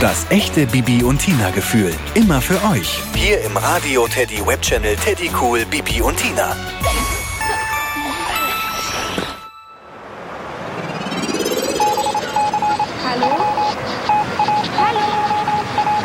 Das echte Bibi und Tina Gefühl. Immer für euch. Hier im Radio Teddy Webchannel Teddy Cool Bibi und Tina.